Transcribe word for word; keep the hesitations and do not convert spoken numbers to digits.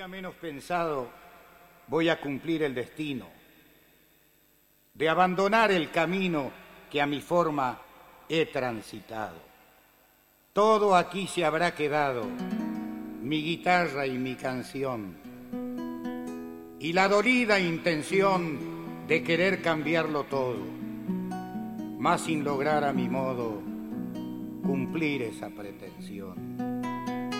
día menos pensado voy a cumplir el destino de abandonar el camino que a mi forma he transitado. Todo aquí se habrá quedado, mi guitarra y mi canción, y la dolida intención de querer cambiarlo todo, mas sin lograr a mi modo cumplir esa pretensión.